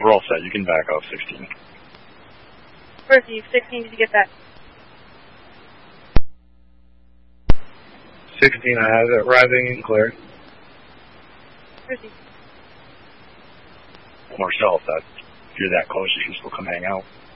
we're all set. You can back off 16. Percy, 16, did you get that? 16, I have it. Rising and clear. Percy. Marcel, if you're that close, you can still come hang out.